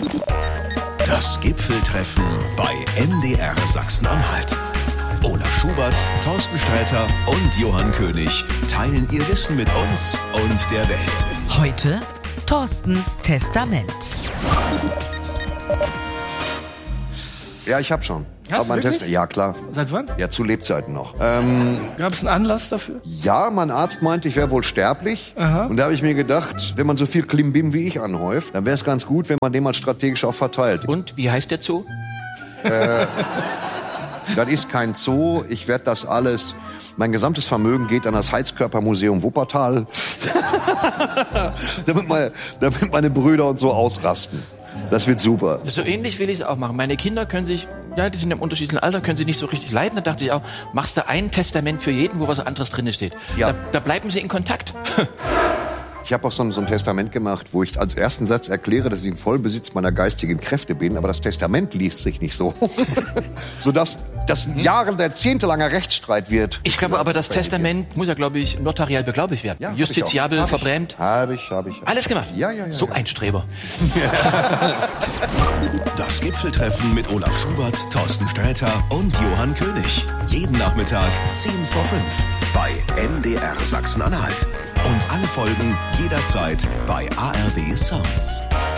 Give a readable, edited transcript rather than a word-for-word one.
Das Gipfeltreffen bei MDR Sachsen-Anhalt. Olaf Schubert, Thorsten Sträter und Johann König teilen ihr Wissen mit uns und der Welt. Heute Thorstens Testament. Ja, ich hab schon. Hast du wirklich? Ja, klar. Seit wann? Ja, zu Lebzeiten noch. Gab es einen Anlass dafür? Ja, mein Arzt meinte, ich wäre wohl sterblich. Aha. Und da habe ich mir gedacht, wenn man so viel Klimbim wie ich anhäuft, dann wäre es ganz gut, wenn man den mal strategisch auch verteilt. Und wie heißt der Zoo? Das ist kein Zoo. Ich werde das alles... Mein gesamtes Vermögen geht an das Heizkörpermuseum Wuppertal. damit meine Brüder und so ausrasten. Das wird super. So ähnlich will ich es auch machen. Meine Kinder können sich, ja, die sind im unterschiedlichen Alter, können sich nicht so richtig leiden. Da dachte ich auch, machst du ein Testament für jeden, wo was anderes drin steht. Ja. Da bleiben sie in Kontakt. Ich habe auch so ein Testament gemacht, wo ich als ersten Satz erkläre, dass ich im Vollbesitz meiner geistigen Kräfte bin, aber das Testament liest sich nicht so. Sodass das jahrzehntelanger Rechtsstreit wird. Ich glaube aber, das Testament muss ja, glaube ich, notariell beglaubigt werden. Ja, justiziabel verbrämt. Habe ich. Alles gemacht? Ja. So ein Streber. Das Gipfeltreffen mit Olaf Schubert, Thorsten Sträter und Johann König. Jeden Nachmittag 10 vor 5 bei MDR Sachsen-Anhalt. Und alle Folgen jederzeit bei ARD Sounds.